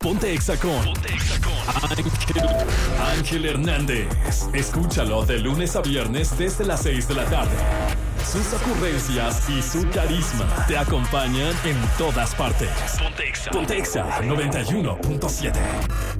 Ponte Exa con Ángel Hernández. Escúchalo de lunes a viernes desde las 6 de la tarde. Sus ocurrencias y su carisma te acompañan en todas partes. Ponte Exa 91.7.